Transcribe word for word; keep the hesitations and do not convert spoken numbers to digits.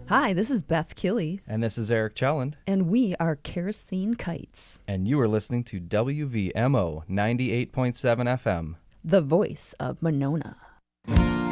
Hi, this is Beth Killy. And this is Eric Chelland. And we are Kerosene Kites. And you are listening to W V M O ninety-eight point seven F M. The voice of Monona.